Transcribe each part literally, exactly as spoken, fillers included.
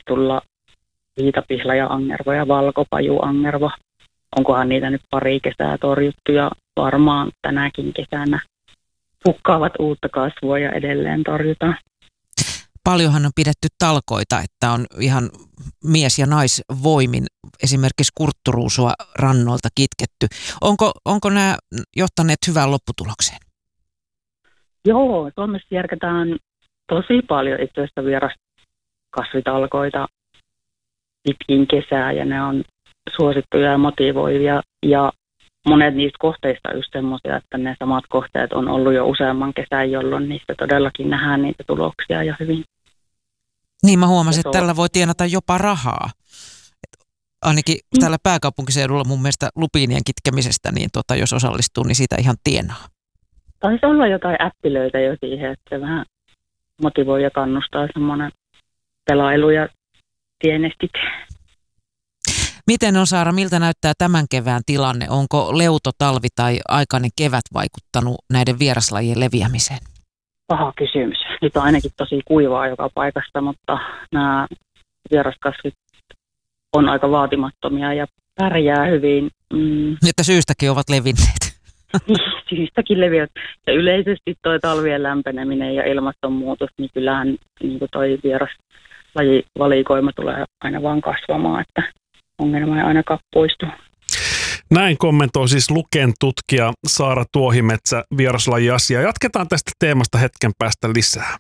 tulla viitapihla ja angervo ja valkopajuangervo. Onkohan niitä nyt pari kesää torjuttu ja varmaan tänäkin kesänä pukkaavat uutta kasvua ja edelleen torjutaan. Paljonhan on pidetty talkoita, että on ihan mies- ja naisvoimin esimerkiksi kurtturuusua rannoilta kitketty. Onko, onko nämä johtaneet hyvään lopputulokseen? Joo, Suomessa järkätään tosi paljon itse asiassa vieraskasvitalkoita pitkin kesää ja ne on suosittuja ja motivoivia ja monet niistä kohteista on just semmoisia, että ne samat kohteet on ollut jo useamman kesän, jolloin niistä todellakin nähdään niitä tuloksia ja hyvin. Niin mä huomasin, että tällä voi tienata jopa rahaa. Ainakin mm. täällä pääkaupunkiseudulla mun mielestä lupiinien kitkemisestä, niin tota, jos osallistuu, niin siitä ihan tienaa. Taisi olla jotain äppilöitä jo siihen, että se vähän motivoi ja kannustaa semmoinen pelailu ja tienestit. Miten on, Saara, miltä näyttää tämän kevään tilanne? Onko leuto, talvi tai aikainen kevät vaikuttanut näiden vieraslajien leviämiseen? Paha kysymys. Nyt on ainakin tosi kuivaa joka paikasta, mutta nämä vieraskasvit on aika vaatimattomia ja pärjää hyvin. Mm. Että syystäkin ovat levinneet. Syystäkin leviät. Ja yleisesti tuo talvien lämpeneminen ja ilmastonmuutos, niin kyllähän niin kuin toi vieraslajivalikoima tulee aina vaan kasvamaan, että ongelma ei ainakaan poistu. Näin kommentoi siis Luken tutkija Saara Tuohimetsä vieraslajiasiaa. Jatketaan tästä teemasta hetken päästä lisää.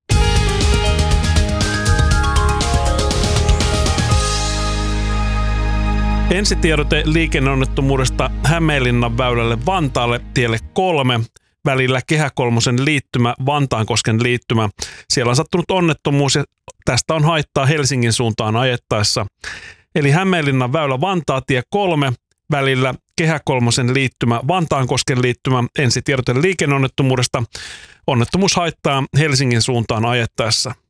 Ensitiedote liikenneonnettomuudesta Hämeenlinnan väylälle Vantaalle tielle kolme. Välillä Kehä Kolmosen liittymä, Vantaankosken liittymä. Siellä on sattunut onnettomuus ja tästä on haittaa Helsingin suuntaan ajettaessa. Eli Hämeenlinnan väylä Vantaatie kolme, välillä Kehä Kolmosen liittymä, Vantaankosken liittymä, ensitiedote liikenneonnettomuudesta. Onnettomuus haittaa Helsingin suuntaan ajettaessa.